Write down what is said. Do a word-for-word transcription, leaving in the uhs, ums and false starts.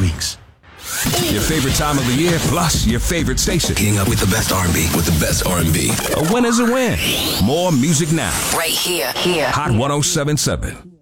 weeks. Your favorite time of the year, plus your favorite station. Getting up with the best R and B, with the best R and B. A win is a win. More music now. Right here, here. Hot one oh seven point seven.